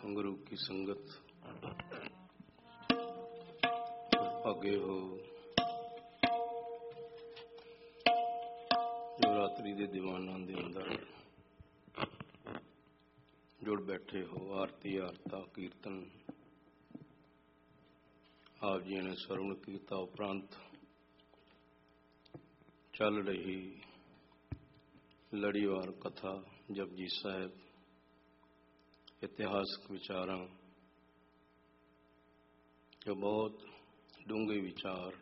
गुरु की संगत भागे हो जो रात्रि दे दीवाना दे अंदर जुड़ बैठे हो। आरती आरता कीर्तन आप जी ने श्रवण कीता उपरांत चल रही लड़ीवार कथा जपजी साहिब इतिहासक विचारां जो बहुत डूंगे विचार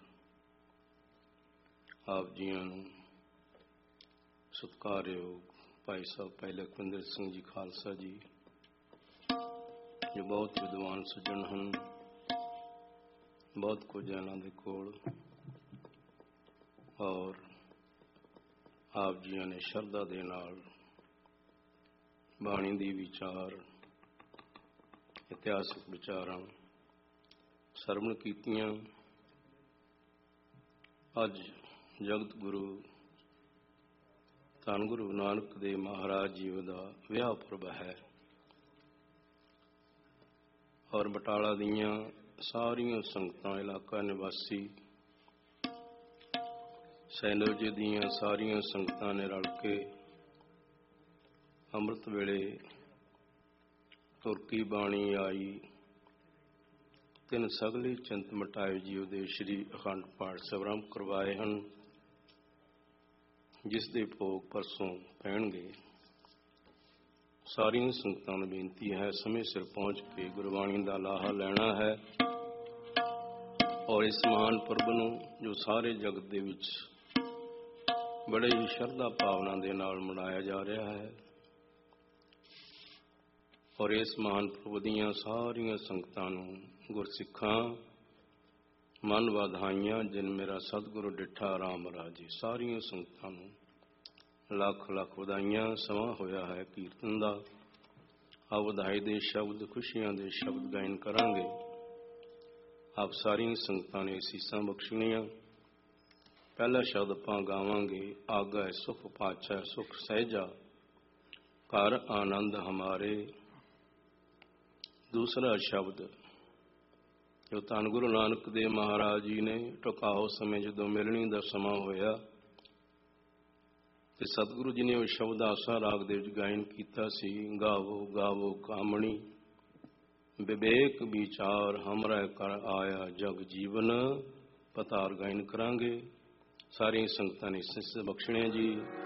आप जियां नूं सत्कारयोग भाई साहब भाई लखविंदर सिंह जी खालसा जी जो बहुत विद्वान सज्जन हैं, बहुत कुछ इन्हां दे कोल और आप जियां ने शरधा दे नाल बाणी दी विचार इतिहासक विचारां सरवण कीतियां। अज जगत गुरु धन गुरु नानक देव महाराज जी का विआह पुरब है और बटाला दियां सारियां संगतां इलाका निवासी सैनोजे दियां सारियां संगतां ने रल के अमृत वेले तुरकी बाणी आई तिन सगली चिंत मटाए जी उदे श्री अखंड पाठ सवरंभ करवाए हैं, जिस दे भोग परसों पैणगे। सारियां संगतां नूं बेनती है समय सिर पहुंच के गुरबाणी दा लाहा लैना है और इस महान पुरब नूं जो सारे जगत दे विच बड़े ही शरधा भावना दे नाल मनाया जा रहा है और इस महान पुरब दीयां सारियां संगतां नूं गुरसिखां मन वाधाइयां जिन मेरा सतगुरु डिठा राम राजे। सारियां संगतां नूं लख लख वधाइयां। समा होया है कीर्तन दा। आ वधाई दे शब्द खुशियां दे शब्द गायन करांगे। आप सारियां संगतां ने सीसां बख्शणियां। पहला शब्द आपां गावांगे आगा सुख पाचा सुख सहजा घर आनंद हमारे। दूसरा शब्द जो धन गुरु नानक देव महाराज जी ने टुकाओ समय जदों मिलनी का समा होया ते सतगुरु जी ने वह शब्द आसा राग दे विच गायन कीता सी। गावो गावो कामणी विवेक विचार हमरा कर आया जग जीवन पतार गायन करांगे। सारी संगतां ने सिस बख्शणे जी।